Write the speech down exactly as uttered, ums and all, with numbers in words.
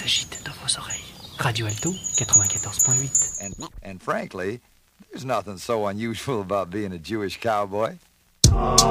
s'agite dans vos oreilles. Radio Alto, quatre-vingt-quatorze point huit. And, and frankly, there's nothing so unusual about being a Jewish cowboy.